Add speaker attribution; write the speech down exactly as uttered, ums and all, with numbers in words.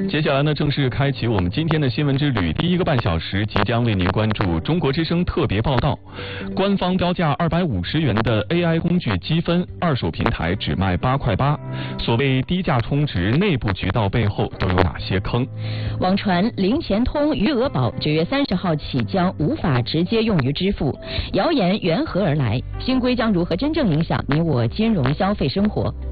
Speaker 1: 接下来呢，正式开启我们今天的新闻之旅。第一个半小时即将为您关注中国之声特别报道。官方标价二百五十元的 A I 工具积分，二手平台只卖八块八。所谓低价充值，内部渠道背后都有哪些坑？
Speaker 2: 网传零钱通余额宝九月三十号起将无法直接用于支付，谣言缘何而来？新规将如何真正影响你我金融消费生活？